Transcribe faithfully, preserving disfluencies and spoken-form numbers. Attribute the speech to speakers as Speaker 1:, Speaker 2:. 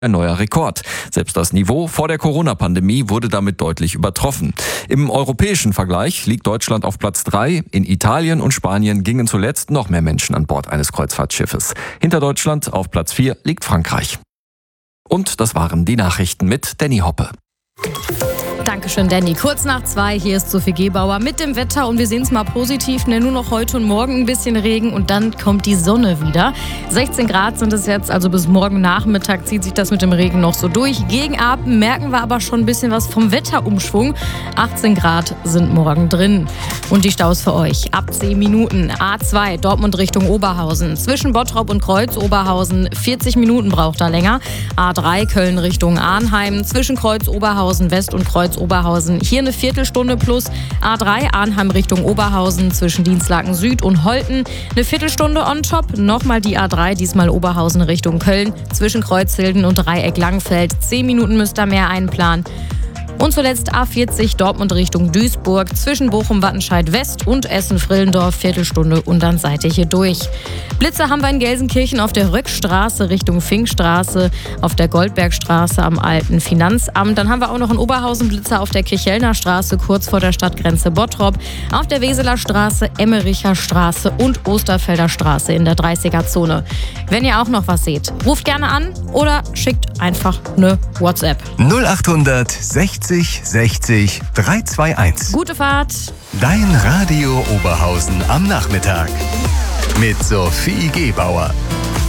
Speaker 1: Ein neuer Rekord. Selbst das Niveau vor der Corona-Pandemie wurde damit deutlich übertroffen. Im europäischen Vergleich liegt Deutschland auf Platz drei. In Italien und Spanien gingen zuletzt noch mehr Menschen an Bord eines Kreuzfahrtschiffes. Hinter Deutschland auf Platz vier liegt Frankreich. Und das waren die Nachrichten mit Danny Hoppe.
Speaker 2: Dankeschön, Danny. Kurz nach zwei, hier ist Sophie Gebauer mit dem Wetter und wir sehen es mal positiv, ne? Nur noch heute und morgen ein bisschen Regen und dann kommt die Sonne wieder. sechzehn Grad sind es jetzt, also bis morgen Nachmittag zieht sich das mit dem Regen noch so durch. Gegen Abend merken wir aber schon ein bisschen was vom Wetterumschwung. achtzehn Grad sind morgen drin. Und die Staus für euch ab zehn Minuten. A zwei, Dortmund Richtung Oberhausen. Zwischen Bottrop und Kreuz Oberhausen, vierzig Minuten braucht er länger. A drei, Köln Richtung Arnheim. Zwischen Kreuz Oberhausen West und Kreuz Oberhausen. Hier eine Viertelstunde plus. A drei, Arnheim Richtung Oberhausen. Zwischen Dienstlaken Süd und Holten. Eine Viertelstunde on top. Nochmal die A drei, diesmal Oberhausen Richtung Köln. Zwischen Kreuzhilden und Dreieck Langfeld. zehn Minuten müsst ihr mehr einplanen. Und zuletzt A vierzig, Dortmund Richtung Duisburg, zwischen Bochum-Wattenscheid West und Essen-Frillendorf, Viertelstunde und dann seid ihr hier durch. Blitze haben wir in Gelsenkirchen auf der Röckstraße Richtung Finkstraße, auf der Goldbergstraße am alten Finanzamt. Dann haben wir auch noch in Oberhausen Blitze auf der Kirchhellner Straße, kurz vor der Stadtgrenze Bottrop, auf der Weseler Straße, Emmericher Straße und Osterfelder Straße in der dreißiger-Zone. Wenn ihr auch noch was seht, ruft gerne an oder schickt einfach eine WhatsApp.
Speaker 3: null achthundert sechzig sechzig drei zwei eins.
Speaker 2: Gute Fahrt.
Speaker 3: Dein Radio Oberhausen am Nachmittag mit Sophie Gebauer.